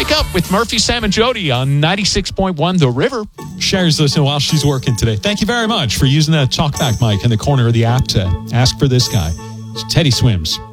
Wake Up with Murphy, Sam, and Jody on 96.1 The River. Sherry's listening while she's working today. Thank you very much for using that talkback mic in the corner of the app to ask for this guy. Teddy Swims.